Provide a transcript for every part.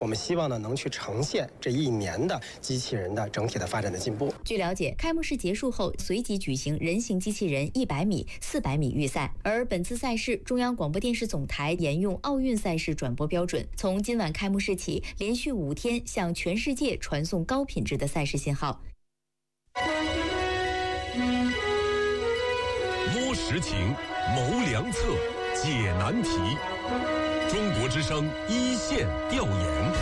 我们希望呢能去呈现这一年的机器人的整体的发展的进步。 据了解，开幕式结束后随即举行人形机器人100米、400米预赛。而本次赛事，中央广播电视总台沿用奥运赛事转播标准，从今晚开幕式起，连续5天向全世界传送高品质的赛事信号。 摸实情，谋良策，解难题。中国之声一线调研。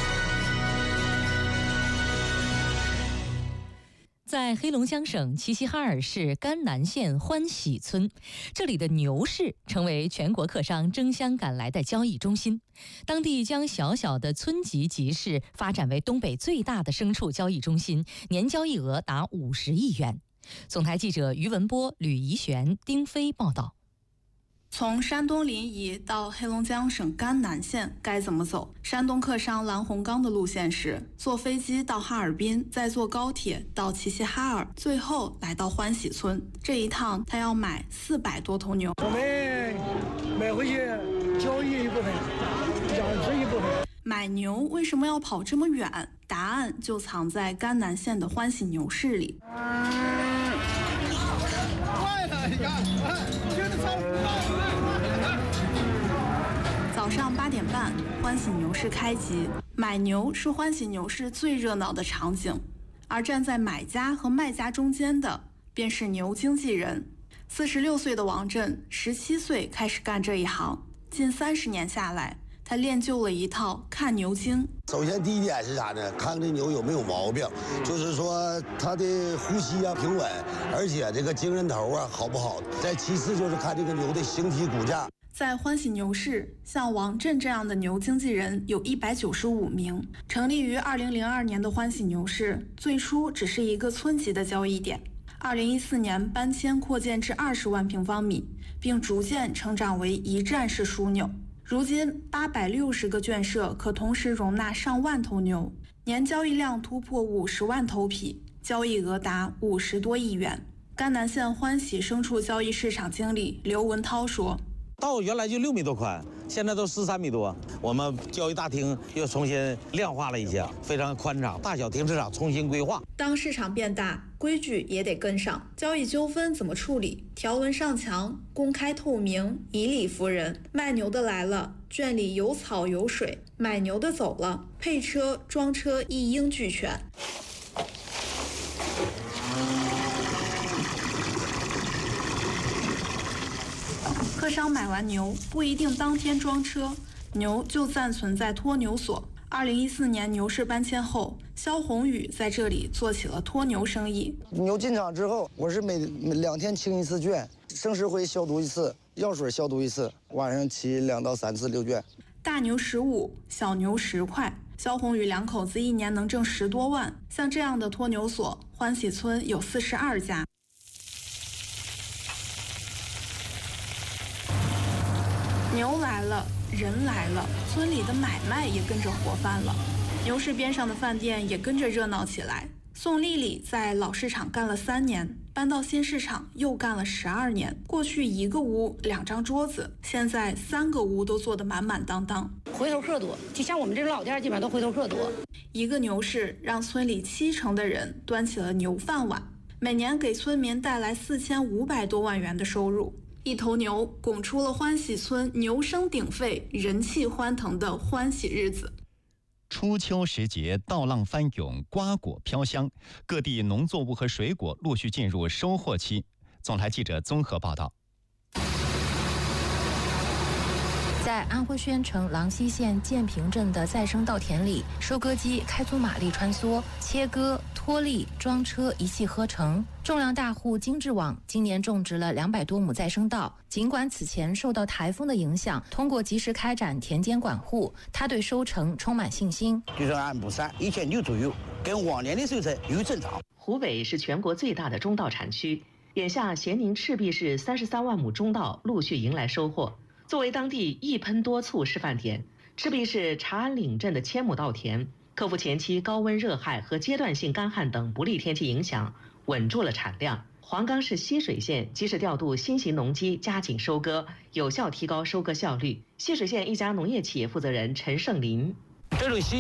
在黑龙江省齐齐哈尔市甘南县欢喜村，这里的牛市成为全国客商争相赶来的交易中心。当地将小小的村级集市发展为东北最大的牲畜交易中心，年交易额达50亿元。总台记者于文波、吕怡璇、丁飞报道。 从山东临沂到黑龙江省甘南县该怎么走？山东客商蓝洪刚的路线是坐飞机到哈尔滨，再坐高铁到齐齐哈尔，最后来到欢喜村。这一趟他要买400多头牛。 我们买回去交易一部分，养殖一部分。 买牛为什么要跑这么远？答案就藏在甘南县的欢喜牛市里。 快了，你看，听着超早上8点半，欢喜牛市开集。买牛是欢喜牛市最热闹的场景，而站在买家和卖家中间的，便是牛经纪人。46岁的王震，17岁开始干这一行，近30年下来，他练就了一套看牛经。 首先第一点是啥呢？看这牛有没有毛病，就是说它的呼吸啊平稳，而且这个精神头啊好不好。再其次就是看这个牛的形体骨架。 在欢喜牛市，像王震这样的牛经纪人有195名。成立于2002年的欢喜牛市，最初只是一个村级的交易点。2014年搬迁扩建至20万平方米，并逐渐成长为一站式枢纽。如今860个圈舍可同时容纳上万头牛，年交易量突破50万头匹，交易额达50多亿元。甘南县欢喜牲畜交易市场经理刘文涛说， 道原来就6米多宽，现在都13米多。我们交易大厅又重新亮化了一些，非常宽敞，大小停车场重新规划。 当市场变大，规矩也得跟上。交易纠纷怎么处理？条文上墙，公开透明，以理服人。卖牛的来了，圈里有草有水；买牛的走了，配车装车一应俱全。客商买完牛不一定当天装车，牛就暂存在拖牛所。2014年牛市搬迁后，肖宏宇在这里做起了拖牛生意。 牛进场之后，我是每2天清一次圈，生石灰消毒一次，药水消毒一次，晚上骑2到3次溜圈。 大牛15，小牛10块。肖宏宇2口子一年能挣10多万。像这样的拖牛所，欢喜村有42家。牛来了，人来了，村里的买卖也跟着活泛了。牛市边上的饭店也跟着热闹起来。宋丽丽在老市场干了3年，搬到新市场又干了12年。过去1个屋2张桌子，现在3个屋都坐得满满当当。 回头客多，就像我们这种老店，基本上都回头客多。 一个牛市让村里70%的人端起了牛饭碗，每年给村民带来4500多万元的收入。一头牛拱出了欢喜村牛声鼎沸、人气欢腾的欢喜日子。 初秋时节，稻浪翻涌，瓜果飘香，各地农作物和水果陆续进入收获期。总台记者综合报道。 在安徽宣城郎溪县建平镇的再生稻田里，收割机开足马力穿梭，切割、脱粒、装车一气呵成。种粮大户金志网今年种植了200多亩再生稻，尽管此前受到台风的影响，通过及时开展田间管护，他对收成充满信心。 就是按亩3 1600左右，跟往年的收成有增长。 湖北是全国最大的中稻产区，眼下咸宁赤壁市33万亩中稻陆续迎来收获。作为当地一喷多促示范田，赤壁市茶安岭镇的1000亩稻田，克服前期高温热害和阶段性干旱等不利天气影响，稳住了产量。黄冈市浠水县及时调度新型农机，加紧收割，有效提高收割效率。浠水县一家农业企业负责人陈胜林： 这种新